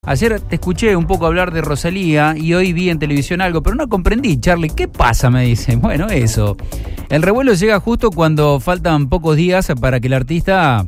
Ayer te escuché un poco hablar de Rosalía y hoy vi en televisión algo, pero no comprendí, Charlie. ¿Qué pasa? Me dicen. Bueno, eso. El revuelo llega justo cuando faltan pocos días para que el artista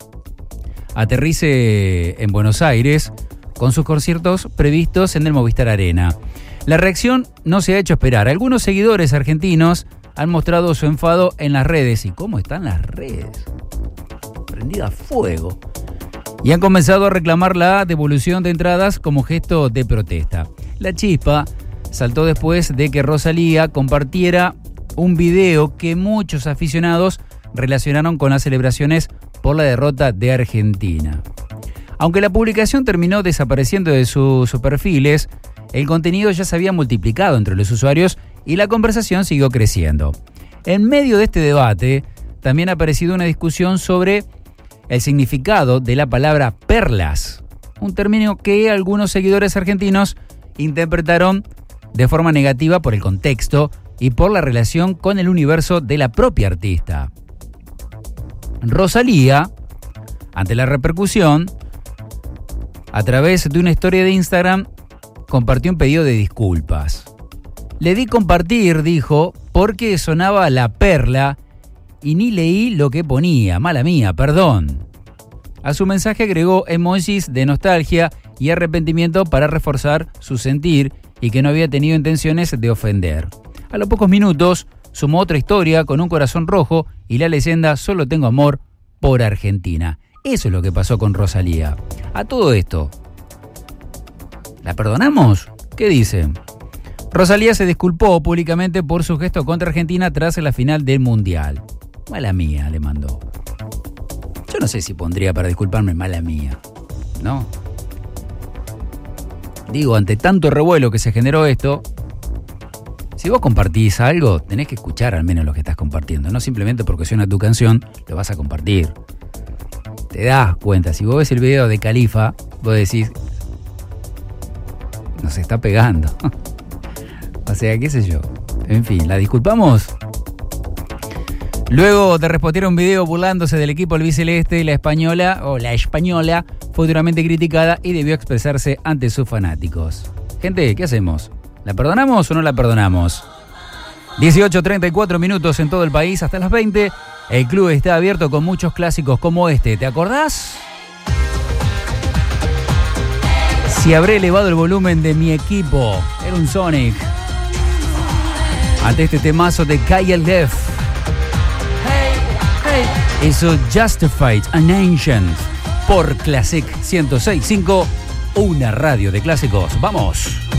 aterrice en Buenos Aires con sus conciertos previstos en el Movistar Arena. La reacción no se ha hecho esperar. Algunos seguidores argentinos han mostrado su enfado en las redes. ¿Y cómo están las redes? Prendida a fuego. Y han comenzado a reclamar la devolución de entradas como gesto de protesta. La chispa saltó después de que Rosalía compartiera un video que muchos aficionados relacionaron con las celebraciones por la derrota de Argentina. Aunque la publicación terminó desapareciendo de sus perfiles, el contenido ya se había multiplicado entre los usuarios y la conversación siguió creciendo. En medio de este debate, también ha aparecido una discusión sobre el significado de la palabra perlas, un término que algunos seguidores argentinos interpretaron de forma negativa por el contexto y por la relación con el universo de la propia artista. Rosalía, ante la repercusión, a través de una historia de Instagram, compartió un pedido de disculpas. Le di compartir, dijo, porque sonaba la perla y ni leí lo que ponía, mala mía, perdón. A su mensaje agregó emojis de nostalgia y arrepentimiento para reforzar su sentir y que no había tenido intenciones de ofender. A los pocos minutos sumó otra historia con un corazón rojo y la leyenda "Solo tengo amor por Argentina". Eso es lo que pasó con Rosalía. A todo esto, ¿la perdonamos? ¿Qué dicen? Rosalía se disculpó públicamente por su gesto contra Argentina tras la final del Mundial. Mala mía, le mandó. Yo no sé si pondría para disculparme mala mía, ¿no? Digo, ante tanto revuelo que se generó esto, si vos compartís algo, tenés que escuchar al menos lo que estás compartiendo. No simplemente porque suena tu canción, lo vas a compartir. Te das cuenta, si vos ves el video de Califa, vos decís, nos está pegando. O sea, qué sé yo. En fin, ¿la disculpamos? Luego de respotear un video burlándose del equipo albiceleste, la española fue duramente criticada y debió expresarse ante sus fanáticos. Gente, ¿qué hacemos? ¿La perdonamos o no la perdonamos? 18:34 minutos en todo el país, hasta las 20. El club está abierto con muchos clásicos como este. ¿Te acordás? Si habré elevado el volumen de mi equipo. Era un Sonic. Ante este temazo de Kyle Def. Eso Justified an Ancient por Classic 106.5, una radio de clásicos. ¡Vamos!